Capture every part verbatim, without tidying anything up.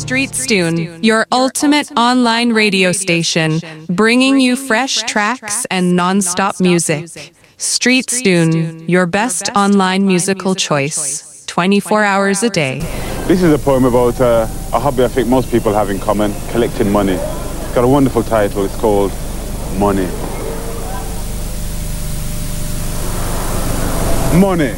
Street Stune, your ultimate online radio station, bringing you fresh tracks and non-stop music. Street Stune, your best online musical choice, twenty-four hours a day. This is a poem about uh, a hobby I think most people have in common, collecting money. It's got a wonderful title. It's called Money. Money.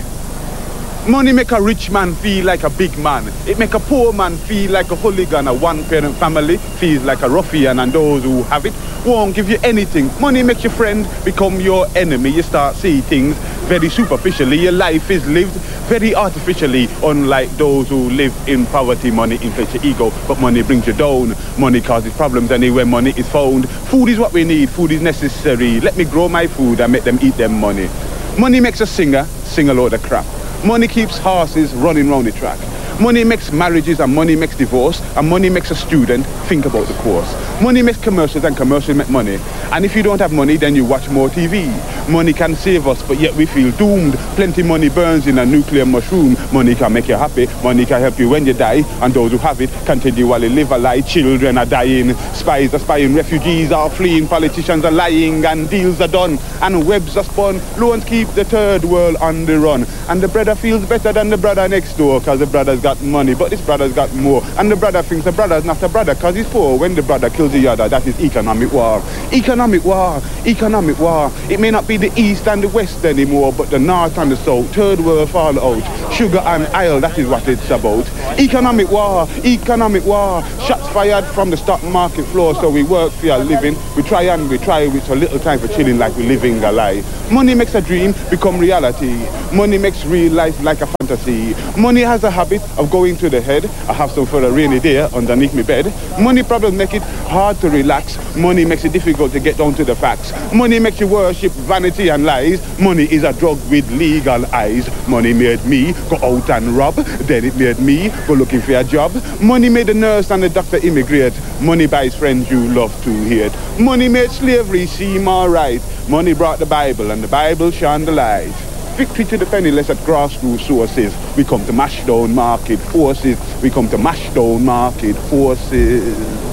Money make a rich man feel like a big man. It make a poor man feel like a hooligan. A one-parent family feels like a ruffian, and those who have it won't give you anything. Money makes your friend become your enemy. You start seeing things very superficially. Your life is lived very artificially, unlike those who live in poverty. Money inflates your ego, but money brings you down. Money causes problems anywhere money is found. Food is what we need. Food is necessary. Let me grow my food and make them eat them money. Money makes a singer sing a load of crap. Money keeps horses running round the track. Money makes marriages and money makes divorce, and money makes a student think about the course. Money makes commercials and commercials make money. And if you don't have money, then you watch more T V. Money can save us, but yet we feel doomed. Plenty money burns in a nuclear mushroom. Money can make you happy. Money can help you when you die. And those who have it continually live a lie. Children are dying. Spies are spying. Refugees are fleeing. Politicians are lying. And deals are done. And webs are spun. Loans keep the third world on the run. And the brother feels better than the brother next door, because the brother's got money, but this brother's got more. And the brother thinks the brother's not a brother because he's poor. When the brother kills the other, that is economic war. Economic war. Economic war. It may not be the east and the west anymore, but the north and the south. Third world fall out. Sugar and oil, that is what it's about. Economic war. Economic war. Shots fired from the stock market floor, so we work for a living. We try and we try with so little time for chilling, like we're living a lie. Money makes a dream become reality. Money makes real life like a fantasy. Money has a habit of going to the head. I have some for a rainy day underneath my bed. Money problems make it hard to relax. Money makes it difficult to get down to the facts. Money makes you worship vanity and lies. Money is a drug with legal eyes. Money made me go out and rob. Then it made me go looking for a job. Money made the nurse and the doctor immigrate. Money buys friends you love to hate. Money made slavery seem alright. Money brought the Bible, and the Bible shone the light. Victory to the penniless at grassroots sources. We come to mash down market forces. We come to mash down market forces.